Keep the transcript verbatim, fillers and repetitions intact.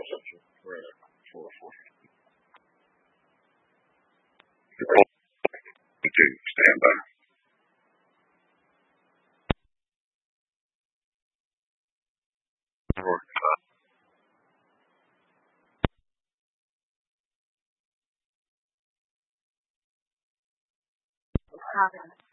reception. Right. Four, four. Two, stand by. Happen.